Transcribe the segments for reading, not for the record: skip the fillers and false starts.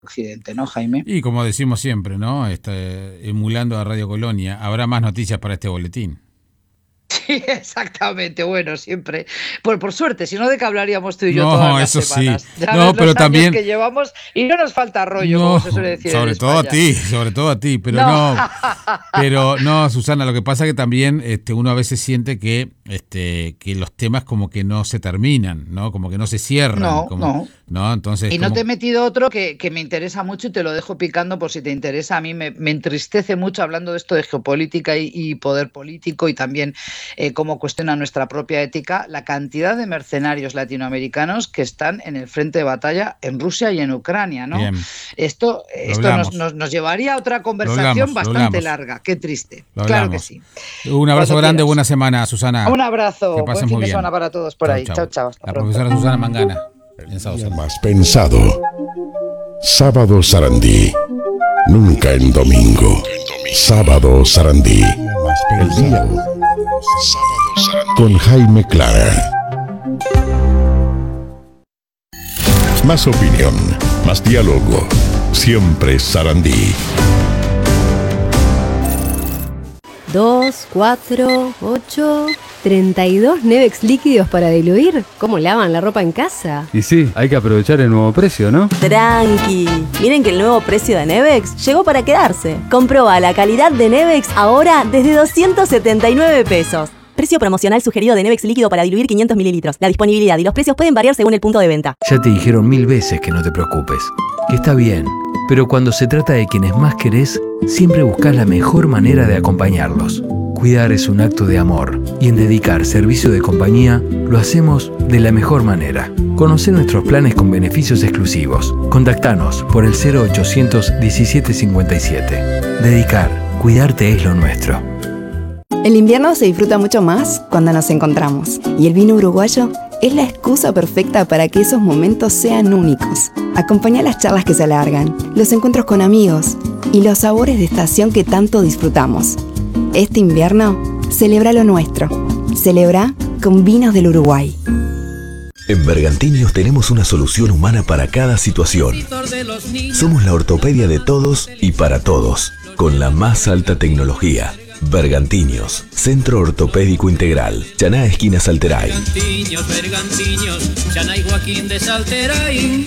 Occidente, ¿no, Jaime? Y como decimos siempre, ¿no? Emulando a Radio Colonia, habrá más noticias para este boletín. Sí, exactamente. Bueno, siempre. Pues por suerte, si no, ¿de qué hablaríamos tú y yo todas No, las eso sí. semanas? Ya ves No, pero los años también, que llevamos y no nos falta rollo, como no, se suele decir en sobre España. todo a ti, No. pero no, Susana, lo que pasa es que también uno a veces siente que los temas como que no se terminan, ¿no? Como que no se cierran, No, como, no. ¿no? Entonces, Y no te he como, metido otro que me interesa mucho y te lo dejo picando por si te interesa. A mí me entristece mucho hablando de esto de geopolítica y poder político y también cómo cuestiona nuestra propia ética, la cantidad de mercenarios latinoamericanos que están en el frente de batalla en Rusia y en Ucrania, ¿no? bien, Esto, lo esto nos, hablamos, nos, nos llevaría a otra conversación lo bastante hablamos, larga. Qué triste. lo Claro que hablamos. sí. Un abrazo Cuando grande, quieras. buena semana, Susana. Un Que abrazo. Buen pasen fin muy de semana bien. para todos por Chau, ahí. Chao, chau. chao. Hasta La pronto. profesora Susana Mangana, en Sábado Día Sarandí. más pensado. Sábado Sarandí. Nunca en domingo. Sábado Sarandí. El día con Jaime Clara. Más opinión, más diálogo. Siempre Sarandí. 2, 4, 8, 32 Nevex líquidos para diluir. ¿Cómo lavan la ropa en casa? Y sí, hay que aprovechar el nuevo precio, ¿no? Tranqui, miren que el nuevo precio de Nevex llegó para quedarse. Comproba la calidad de Nevex ahora desde 279 pesos. Precio promocional sugerido de Nevex líquido para diluir 500 mililitros. La disponibilidad y los precios pueden variar según el punto de venta. Ya te dijeron 1000 veces que no te preocupes, que está bien, pero cuando se trata de quienes más querés, siempre buscas la mejor manera de acompañarlos. Cuidar es un acto de amor y en Dedicar servicio de compañía lo hacemos de la mejor manera. Conoce nuestros planes con beneficios exclusivos. Contactanos por el 0800 1757. Dedicar, cuidarte es lo nuestro. El invierno se disfruta mucho más cuando nos encontramos y el vino uruguayo es la excusa perfecta para que esos momentos sean únicos. Acompaña las charlas que se alargan, los encuentros con amigos y los sabores de estación que tanto disfrutamos. Este invierno, celebra lo nuestro. Celebra con vinos del Uruguay. En Bergantinios tenemos una solución humana para cada situación. Somos la ortopedia de todos y para todos, con la más alta tecnología. Bergantinios, Centro Ortopédico Integral, Chaná esquina Salteray. Bergantinios, Chaná y Joaquín de Salteray.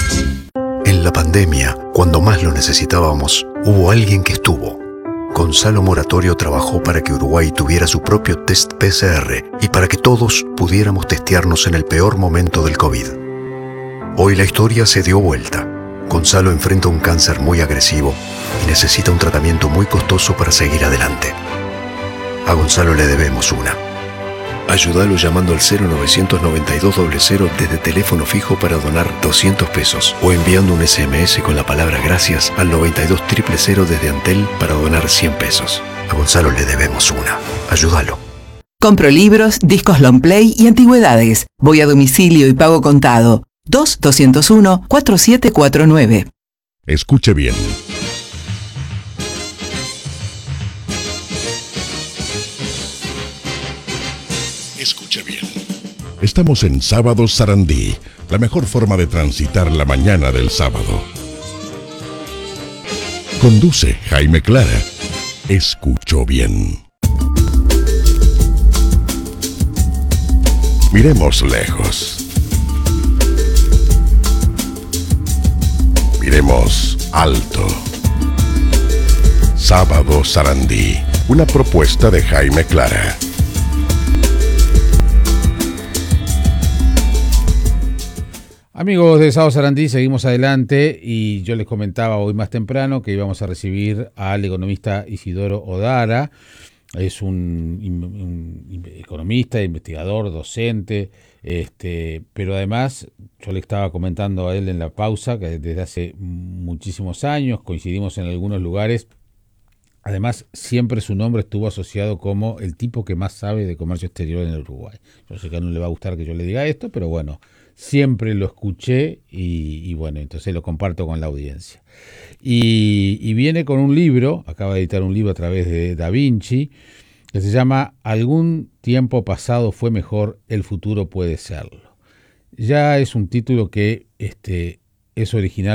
En la pandemia, cuando más lo necesitábamos, hubo alguien que estuvo. Gonzalo Moratorio trabajó para que Uruguay tuviera su propio test PCR y para que todos pudiéramos testearnos en el peor momento del COVID. Hoy la historia se dio vuelta. Gonzalo enfrenta un cáncer muy agresivo y necesita un tratamiento muy costoso para seguir adelante. A Gonzalo le debemos una. Ayúdalo llamando al 0992 desde teléfono fijo para donar 200 pesos o enviando un SMS con la palabra gracias al 92000 desde Antel para donar 100 pesos. A Gonzalo le debemos una. Ayúdalo. Compro libros, discos long play y antigüedades. Voy a domicilio y pago contado. 2-201-4749. Escuche bien. Escuche bien. Estamos en Sábado Sarandí, la mejor forma de transitar la mañana del sábado. Conduce Jaime Clara. Escucho bien. Miremos lejos. Miremos alto. Sábado Sarandí, una propuesta de Jaime Clara. Amigos de Sábado Sarandí, seguimos adelante y yo les comentaba hoy más temprano que íbamos a recibir al economista Isidoro Odara. Es un economista, investigador, docente, pero además yo le estaba comentando a él en la pausa que desde hace muchísimos años coincidimos en algunos lugares. Además, siempre su nombre estuvo asociado como el tipo que más sabe de comercio exterior en el Uruguay. Yo sé que no le va a gustar que yo le diga esto, pero bueno, siempre lo escuché y bueno, entonces lo comparto con la audiencia. Y viene con un libro, acaba de editar un libro a través de Da Vinci, que se llama Algún tiempo pasado fue mejor, el futuro puede serlo. Ya es un título que es original